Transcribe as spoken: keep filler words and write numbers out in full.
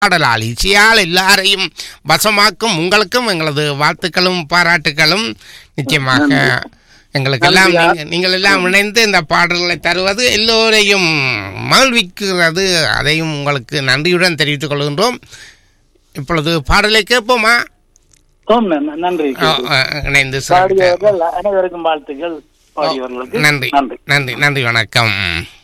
பாடலால் இசையால் எல்லாரையும் வசமாக்கும் உங்களுக்கும் எங்களது வாழ்த்துக்களும் பாராட்டுகளும். நிச்சயமாக எங்களுக்கெல்லாம் நீங்கள் எல்லாம் இணைந்து இந்த பாடல்களை தருவது எல்லோரையும் மகிழ்விக்கிறது. அதையும் உங்களுக்கு நன்றியுடன் தெரிவித்துக் கொள்கின்றோம். இப்பொழுது பாடலை கேட்போமா? நன்றி. இணைந்து அனைவருக்கும் வாழ்த்துக்கள். நன்றி நன்றி நன்றி வணக்கம்.